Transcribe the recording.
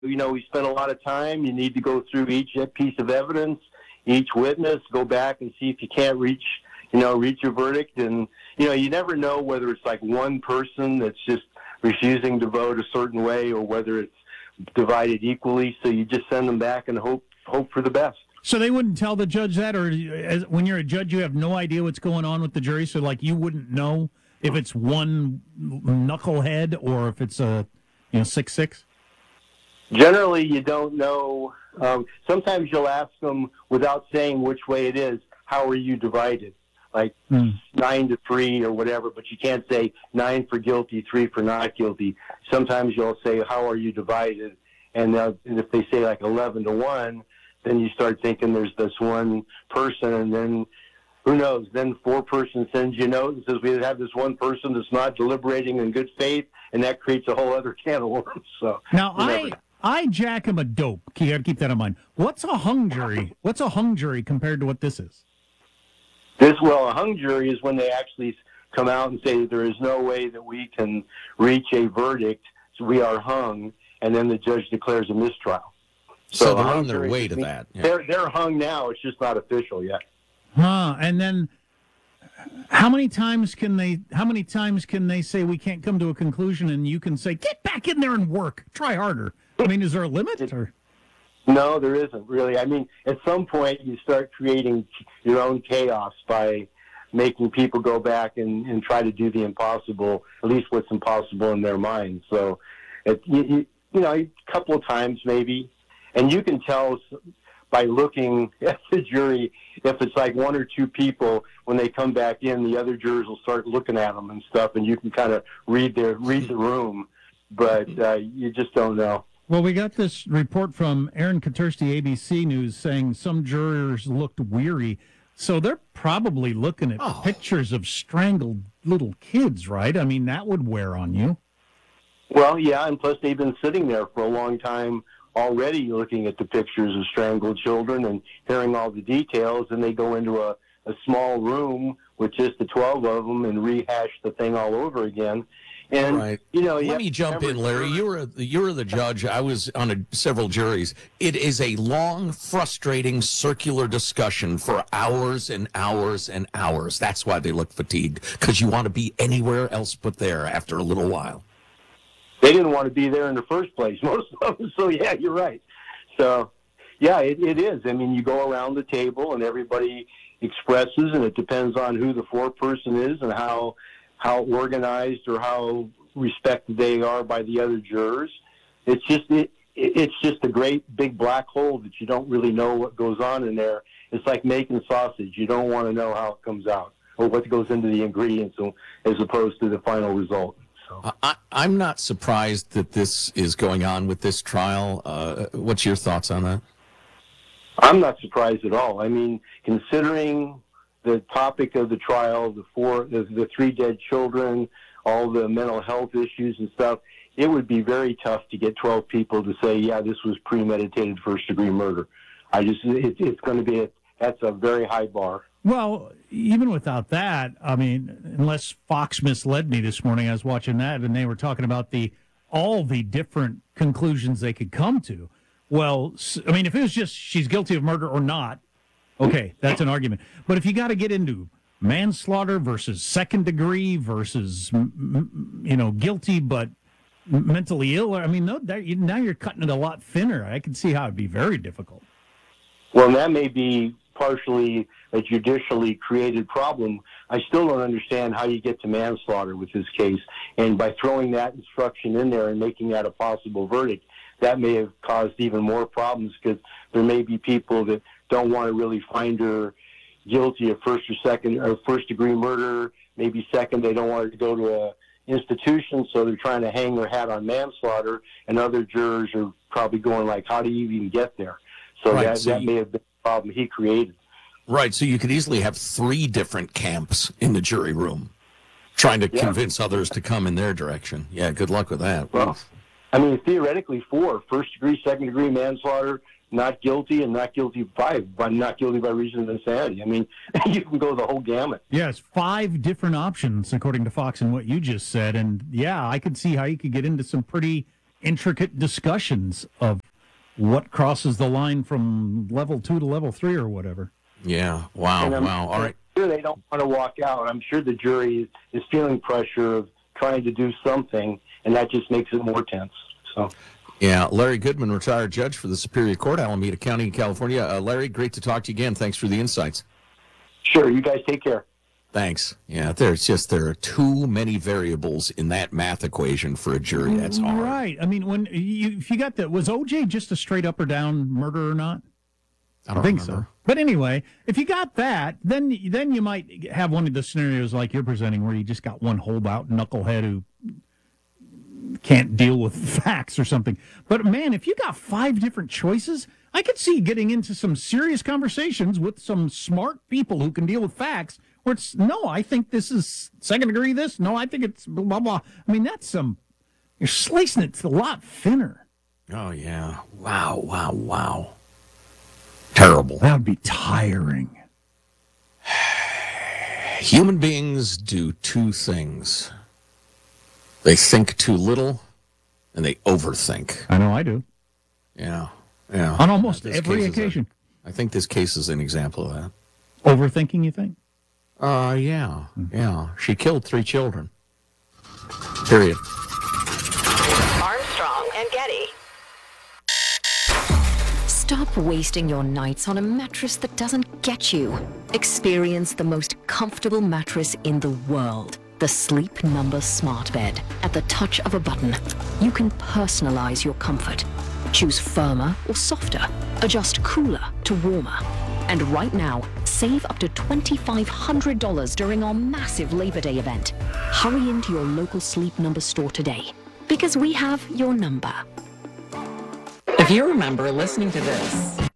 we spent a lot of time. You need to go through each piece of evidence, each witness, go back and see if you can't reach a verdict. And, you never know whether it's like one person that's just refusing to vote a certain way or whether it's divided equally. So you just send them back and hope for the best. So they wouldn't tell the judge that, or when you're a judge, you have no idea what's going on with the jury? So, like, you wouldn't know if it's one knucklehead or if it's a 6-6? Generally, you don't know. Sometimes you'll ask them without saying which way it is, how are you divided? Like 9-3 or whatever, but you can't say 9 for guilty, 3 for not guilty. Sometimes you'll say, how are you divided? And if they say like 11-1, then you start thinking there's this one person, and then who knows? Then 4-person sends you a note and says we have this one person that's not deliberating in good faith, and that creates a whole other can of worms. So now I jack him a dope. You got to keep that in mind. What's a hung jury? What's a hung jury compared to what this is? A hung jury is when they actually come out and say there is no way that we can reach a verdict, so we are hung, and then the judge declares a mistrial. So they're on their way to that. Yeah. They're hung now. It's just not official yet. And then how many times can they say we can't come to a conclusion, and you can say get back in there and work, try harder? I mean, is there a limit? No, there isn't really. I mean, at some point you start creating your own chaos by making people go back and try to do the impossible, at least what's impossible in their minds. So, a couple of times maybe. And you can tell by looking at the jury, if it's like 1 or 2 people, when they come back in, the other jurors will start looking at them and stuff, and you can kind of read the room, but you just don't know. Well, we got this report from Aaron Katersky, ABC News, saying some jurors looked weary. So they're probably looking at pictures of strangled little kids, right? I mean, that would wear on you. Well, yeah, and plus they've been sitting there for a long time already looking at the pictures of strangled children and hearing all the details, and they go into a small room with just the 12 of them and rehash the thing all over again. And, right. Let me jump in, Larry. You were the judge. I was on several juries. It is a long, frustrating, circular discussion for hours and hours and hours. That's why they look fatigued, because you want to be anywhere else but there after a little while. They didn't want to be there in the first place, most of them. So, yeah, you're right. So, yeah, it is. I mean, you go around the table and everybody expresses, and it depends on who the 4-person is and how organized or how respected they are by the other jurors. It's just a great big black hole that you don't really know what goes on in there. It's like making sausage. You don't want to know how it comes out or what goes into the ingredients as opposed to the final result. I'm not surprised that this is going on with this trial. What's your thoughts on that? I'm not surprised at all. I mean, considering the topic of the trial, the 3 dead children, all the mental health issues and stuff, it would be very tough to get 12 people to say, yeah, this was premeditated first-degree murder. It's going to be that's a very high bar. Well, even without that, I mean, unless Fox misled me this morning, I was watching that, and they were talking about all the different conclusions they could come to. Well, I mean, if it was just she's guilty of murder or not, okay, that's an argument. But if you got to get into manslaughter versus second degree versus, guilty but mentally ill, I mean, now you're cutting it a lot thinner. I can see how it'd be very difficult. Well, that may be partially a judicially created problem. I still don't understand how you get to manslaughter with this case. And by throwing that instruction in there and making that a possible verdict, that may have caused even more problems because there may be people that don't want to really find her guilty of first degree murder. Maybe second, they don't want her to go to a institution, so they're trying to hang their hat on manslaughter. And other jurors are probably going like, how do you even get there? So right, that may have been the problem he created. Right, so you could easily have 3 different camps in the jury room trying to convince others to come in their direction. Yeah, good luck with that. Well, I mean, theoretically 4, first degree, second degree manslaughter, not guilty, and not guilty 5, but not guilty by reason of insanity. I mean, you can go the whole gamut. Yes, 5 different options, according to Fox and what you just said. And, yeah, I could see how you could get into some pretty intricate discussions of what crosses the line from level 2 to level 3 or whatever. Yeah. Wow. Wow. All right. I'm sure they don't want to walk out. I'm sure the jury is feeling pressure of trying to do something, and that just makes it more tense. So. Yeah, Larry Goodman, retired judge for the Superior Court, Alameda County, California. Larry, great to talk to you again. Thanks for the insights. Sure, you guys take care. Thanks. Yeah, there are too many variables in that math equation for a jury. That's hard. Right. I mean, if you got that, was OJ just a straight up or down murder or not? I don't think remember. so. But anyway, if you got that, then you might have one of the scenarios like you're presenting where you just got one holdout knucklehead who can't deal with facts or something. But man, if you got 5 different choices, I could see getting into some serious conversations with some smart people who can deal with facts where it's, no, I think this is second degree this. No, I think it's blah, blah. I mean, you're slicing it a lot thinner. Oh, yeah. Wow. Terrible. That would be tiring. Human beings do 2 things. They think too little, and they overthink. I know I do. Yeah. On almost every occasion. I think this case is an example of that. Overthinking, you think? Yeah. She killed 3 children. Period. Armstrong and Getty. Stop wasting your nights on a mattress that doesn't get you. Experience the most comfortable mattress in the world. The Sleep Number Smart Bed. At the touch of a button, you can personalize your comfort. Choose firmer or softer. Adjust cooler to warmer. And right now, save up to $2,500 during our massive Labor Day event. Hurry into your local Sleep Number store today, because we have your number. If you remember listening to this.